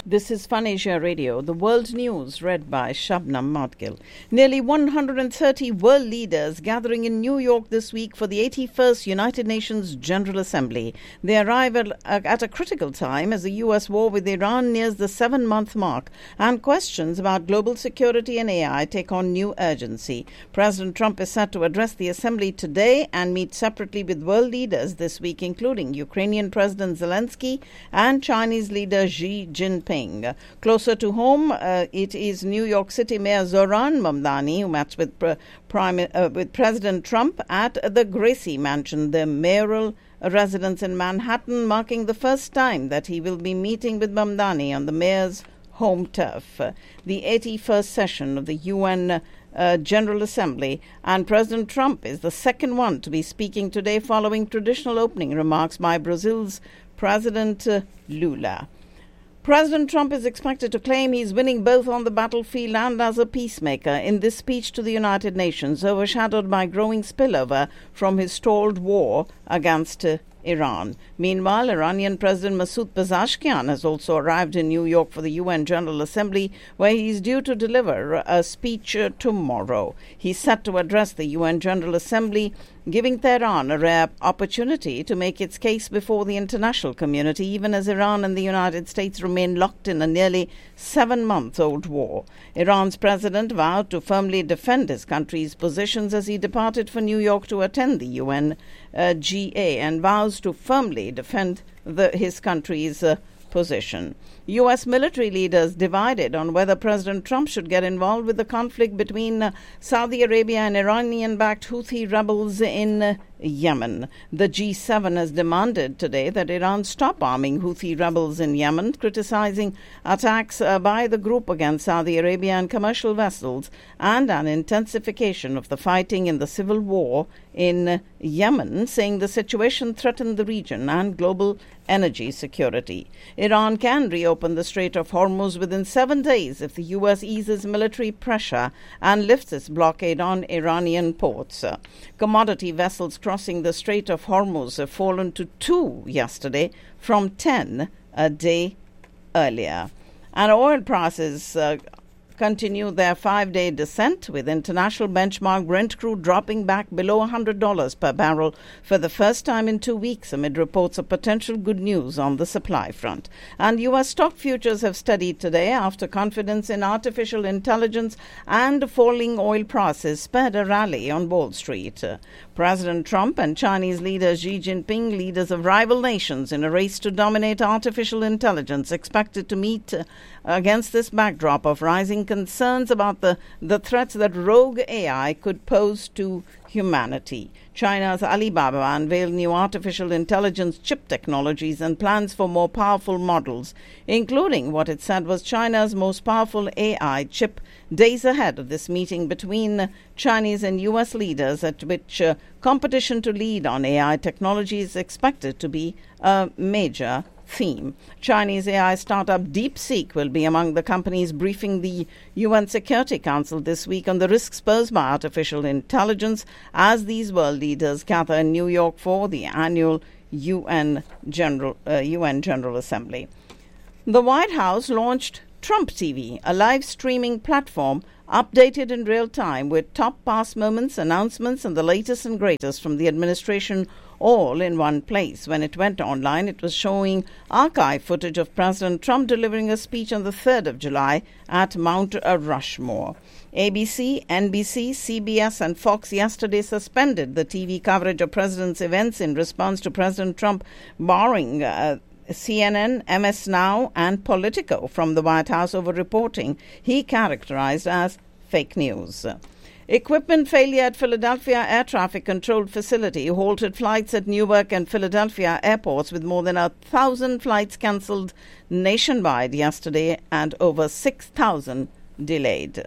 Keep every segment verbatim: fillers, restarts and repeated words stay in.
This is Fun Asia Radio, the world news read by Shabnam Madgil. Nearly one hundred thirty world leaders gathering in New York this week for the eighty-first United Nations General Assembly. They arrive at, at a critical time as the U S war with Iran nears the seven-month mark and questions about global security and A I take on new urgency. President Trump is set to address the Assembly today and meet separately with world leaders this week, including Ukrainian President Zelensky and Chinese leader Xi Jinping. Closer to home, uh, it is New York City Mayor Zohran Mamdani who met with, uh, Prime, uh, with President Trump at the Gracie Mansion, the mayoral residence in Manhattan, marking the first time that he will be meeting with Mamdani on the mayor's home turf. Uh, the eighty-first session of the U N uh, General Assembly, and President Trump is the second one to be speaking today following traditional opening remarks by Brazil's President uh, Lula. President Trump is expected to claim he's winning both on the battlefield and as a peacemaker in this speech to the United Nations, overshadowed by growing spillover from his stalled war against uh, Iran. Meanwhile, Iranian President Masoud Pezeshkian has also arrived in New York for the U N General Assembly, where he is due to deliver a speech uh, tomorrow. He's set to address the U N General Assembly, giving Tehran a rare opportunity to make its case before the international community, even as Iran and the United States remain locked in a nearly seven-month-old war. Iran's president vowed to firmly defend his country's positions as he departed for New York to attend the U N uh, G A and vows to firmly defend the, his country's uh, position. U S military leaders divided on whether President Trump should get involved with the conflict between uh, Saudi Arabia and Iranian-backed Houthi rebels in uh, Yemen. The G seven has demanded today that Iran stop arming Houthi rebels in Yemen, criticizing attacks uh, by the group against Saudi Arabia and commercial vessels and an intensification of the fighting in the civil war in uh, Yemen, saying the situation threatened the region and global energy security. Iran can reopen the Strait of Hormuz within seven days if the U S eases military pressure and lifts its blockade on Iranian ports. Uh, commodity vessels crossing the Strait of Hormuz have fallen to two yesterday from ten a day earlier. And oil prices uh, continue their five-day descent, with international benchmark Brent crude dropping back below one hundred dollars per barrel for the first time in two weeks amid reports of potential good news on the supply front. And U S stock futures have steadied today after confidence in artificial intelligence and falling oil prices spurred a rally on Wall Street. Uh, President Trump and Chinese leader Xi Jinping, leaders of rival nations in a race to dominate artificial intelligence, expected to meet uh, against this backdrop of rising concerns about the, the threats that rogue A I could pose to humanity. China's Alibaba unveiled new artificial intelligence chip technologies and plans for more powerful models, including what it said was China's most powerful A I chip, days ahead of this meeting between Chinese and U S leaders, at which uh, competition to lead on A I technology is expected to be a major theme. Chinese A I startup DeepSeek will be among the companies briefing the U N Security Council this week on the risks posed by artificial intelligence as these world leaders gather in New York for the annual U N General uh, U N General Assembly. The White House launched Trump T V, a live streaming platform updated in real time with top past moments, announcements, and the latest and greatest from the administration, all in one place. When it went online, it was showing archive footage of President Trump delivering a speech on the third of July at Mount Rushmore. A B C, N B C, C B S and Fox yesterday suspended the T V coverage of President's events in response to President Trump barring uh, C N N, M S Now and Politico from the White House over reporting he characterized as fake news. Equipment failure at Philadelphia Air Traffic Control Facility halted flights at Newark and Philadelphia airports, with more than a thousand flights cancelled nationwide yesterday and over six thousand delayed.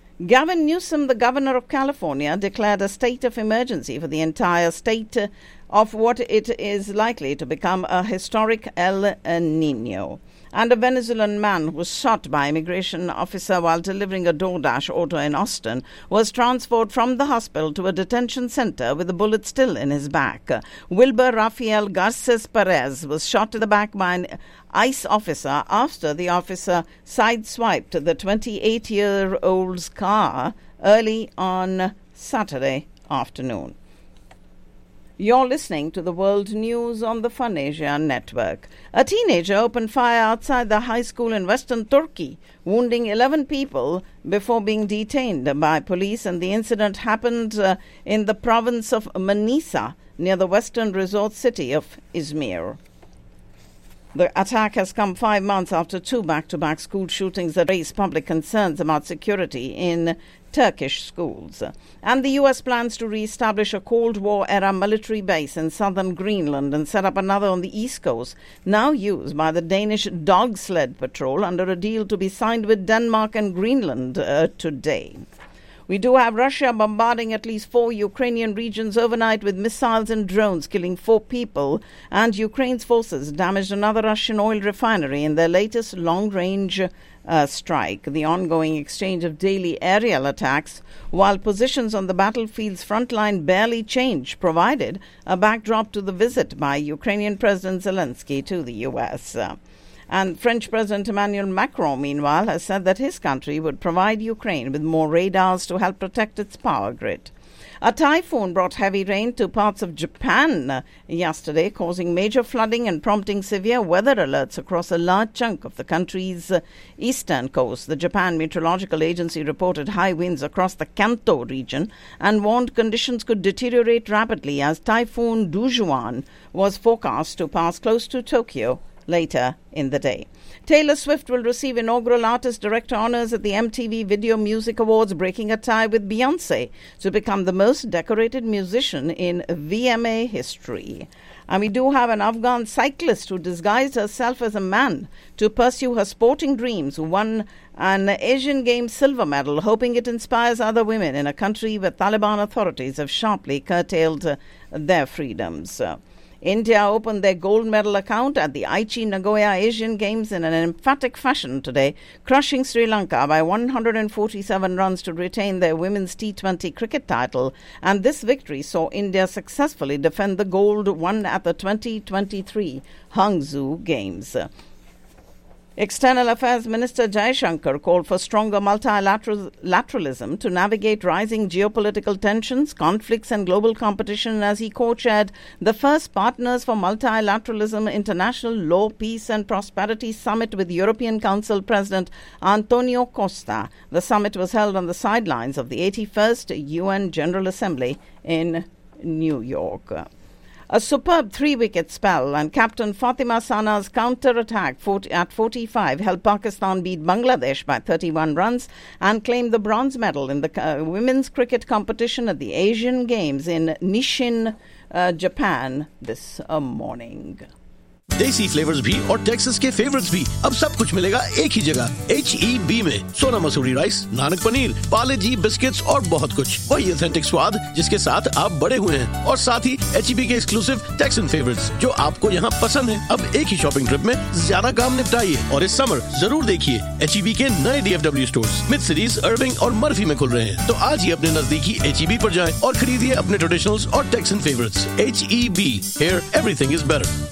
Gavin Newsom, the governor of California, declared a state of emergency for the entire state of what it is likely to become a historic El Nino. And a Venezuelan man was shot by immigration officer while delivering a DoorDash order in Austin was transferred from the hospital to a detention center with a bullet still in his back. Wilber Rafael Garces Perez was shot in the back by an ICE officer after the officer sideswiped the twenty-eight-year-old's car early on Saturday afternoon. You're listening to the World News on the Fun Asia Network. A teenager opened fire outside the high school in western Turkey, wounding eleven people before being detained by police, and the incident happened uh, in the province of Manisa, near the western resort city of Izmir. The attack has come five months after two back-to-back school shootings that raised public concerns about security in Turkish schools. And the U S plans to re-establish a Cold War-era military base in southern Greenland and set up another on the east coast, now used by the Danish Dog Sled Patrol under a deal to be signed with Denmark and Greenland uh, today. We do have Russia bombarding at least four Ukrainian regions overnight with missiles and drones, killing four people, and Ukraine's forces damaged another Russian oil refinery in their latest long-range uh, strike. The ongoing exchange of daily aerial attacks, while positions on the battlefield's front line barely change, provided a backdrop to the visit by Ukrainian President Zelensky to the U S. Uh, And French President Emmanuel Macron, meanwhile, has said that his country would provide Ukraine with more radars to help protect its power grid. A typhoon brought heavy rain to parts of Japan yesterday, causing major flooding and prompting severe weather alerts across a large chunk of the country's eastern coast. The Japan Meteorological Agency reported high winds across the Kanto region and warned conditions could deteriorate rapidly as Typhoon Dujuan was forecast to pass close to Tokyo later in the day. Taylor Swift will receive inaugural Artist Director honors at the M T V Video Music Awards, breaking a tie with Beyoncé to become the most decorated musician in V M A history. And we do have an Afghan cyclist who disguised herself as a man to pursue her sporting dreams, who won an Asian Games silver medal, hoping it inspires other women in a country where Taliban authorities have sharply curtailed uh, their freedoms. Uh, India opened their gold medal account at the Aichi Nagoya Asian Games in an emphatic fashion today, crushing Sri Lanka by one hundred forty-seven runs to retain their women's T twenty cricket title. And this victory saw India successfully defend the gold won at the twenty twenty-three Hangzhou Games. External Affairs Minister Jaishankar called for stronger multilateralism to navigate rising geopolitical tensions, conflicts and global competition as he co-chaired the first Partners for Multilateralism International Law, Peace and Prosperity Summit with European Council President Antonio Costa. The summit was held on the sidelines of the eighty-first U N General Assembly in New York. A superb three-wicket spell and captain Fatima Sana's counter-attack at forty-five helped Pakistan beat Bangladesh by thirty-one runs and claim the bronze medal in the uh, women's cricket competition at the Asian Games in Nishin, uh, Japan this uh, morning. देसी flavours भी और Texas के favourites भी अब सब कुछ मिलेगा एक ही जगह एच ई बी में सोना मसूरी राइस, नानक पनीर, पाले जी बिस्किट्स और बहुत कुछ वही ऑथेंटिक स्वाद जिसके साथ आप बड़े हुए हैं और साथ ही एच ई बी के एक्सक्लूसिव टेक्सन फेवरेट्स जो आपको यहाँ पसंद है। अब एक ही शॉपिंग ट्रिप में ज्यादा काम निपटाइए और इस समर जरूर देखिए एच ई बी के नए D F W stores mid cities, अर्विंग और मर्फी में खुल रहे हैं। तो आज ही अपने नजदीकी एच ई बी पर जाएं और खरीदिए अपने ट्रेडिशनल्स और taxon favourites. H E B, here everything is better.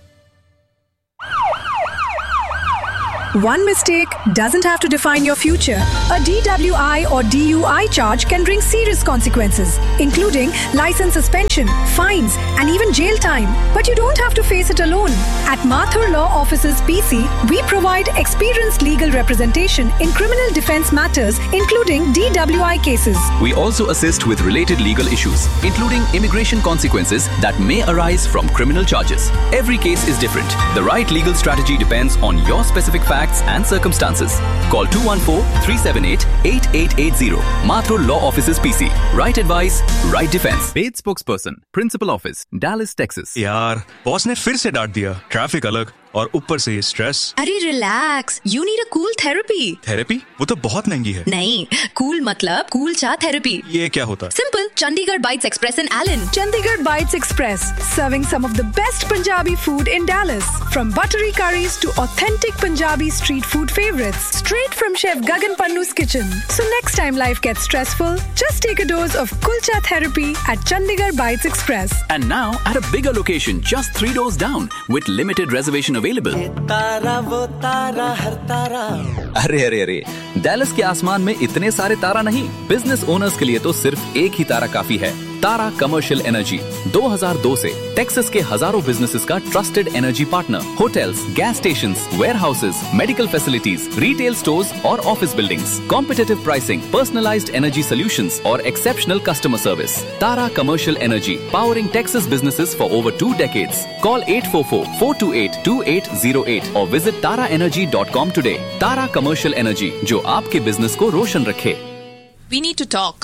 One mistake doesn't have to define your future. A D W I or D U I charge can bring serious consequences, including license suspension, fines, and even jail time. But you don't have to face it alone. At Mathur Law Offices P C, we provide experienced legal representation in criminal defense matters, including D W I cases. We also assist with related legal issues, including immigration consequences that may arise from criminal charges. Every case is different. The right legal strategy depends on your specific facts and circumstances. Call two one four, three seven eight, eight eight eight zero. Mathur Law Offices P C. Right advice, right defense. Paid spokesperson, Principal Office, Dallas, Texas. यार, boss ने फिर से डांट दिया। Traffic अलग, और ऊपर से ये स्ट्रेस। अरे relax, you need a cool therapy. Therapy? वो तो बहुत महंगी है। नहीं, कूल मतलब कूल चा थेरेपी। ये क्या होता है? Simple, Chandigarh bytes express in Elon. Chandigarh Bites Express, serving some of the best Punjabi food in Dallas. From buttery curries to authentic Punjabi street food favorites. Straight from Chef Gagan Pannu's kitchen. So next time life gets stressful, just take a dose of Kulcha therapy at Chandigarh Bites Express. And now at a bigger location, just three doors down, with limited reservation available. तारा वो तारा हर तारा। अरे अरे अरे, Dallas के आसमान में इतने सारे तारा नहीं, बिजनेस ओनर्स के लिए तो सिर्फ एक ही तारा काफी है। तारा कमर्शियल एनर्जी दो हज़ार दो से टेक्सास के हजारों बिजनेसेस का trusted energy partner. Hotels, gas stations, warehouses, medical facilities, retail stores और office buildings, competitive pricing, personalised energy solutions और exceptional customer service. Tara commercial energy, powering Texas businesses for over two decades. Call eight four four, four two eight, two eight zero eight or visit tara energy dot com today. Tara commercial energy, जो आपके business को रोशन रखे। We need to talk.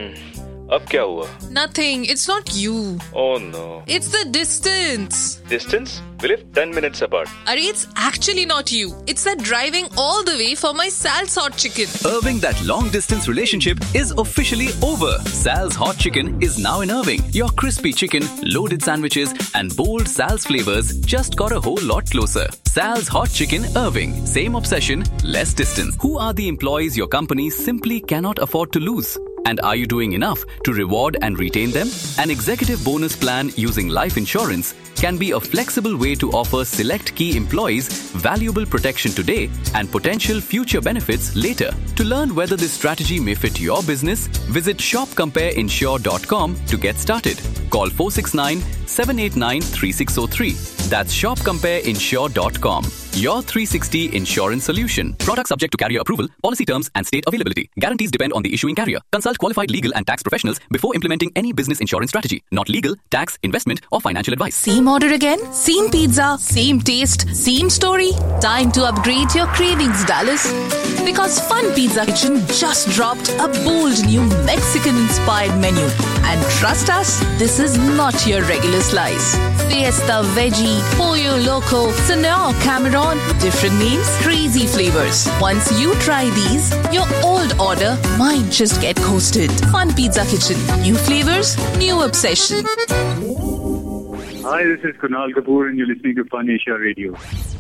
अब क्या हुआ? Nothing. It's not you. Oh no. It's the distance. Distance? We live ten minutes apart. Arey, it's actually not you. It's that driving all the way for my Sal's Hot Chicken. Irving, that long distance relationship is officially over. Sal's Hot Chicken is now in Irving. Your crispy chicken, loaded sandwiches and bold Sal's flavors just got a whole lot closer. Sal's Hot Chicken, Irving. Same obsession, less distance. Who are the employees your company simply cannot afford to lose? And are you doing enough to reward and retain them? An executive bonus plan using life insurance can be a flexible way to offer select key employees valuable protection today and potential future benefits later. To learn whether this strategy may fit your business, visit shop compare insure dot com to get started. Call four six nine, seven eight nine, three six zero three. That's shop compare insure dot com. Your three sixty insurance solution. Product subject to carrier approval. Policy terms and state availability. Guarantees depend on the issuing carrier. Consult qualified legal and tax professionals before implementing any business insurance strategy. Not legal, tax, investment or financial advice. Same order again? Same pizza? Same taste? Same story? Time to upgrade your cravings, Dallas. Because Fun Pizza Kitchen just dropped a bold new Mexican-inspired menu. And trust us, this is not your regular slice. Fiesta Veggie, Pollo Loco, Senor Cameron, different names, crazy flavors. Once you try these, your old order might just get coasted. Fun Pizza Kitchen. New flavors, new obsession. Hi, this is Kunal Kapoor and you're listening to Fun Asia Radio.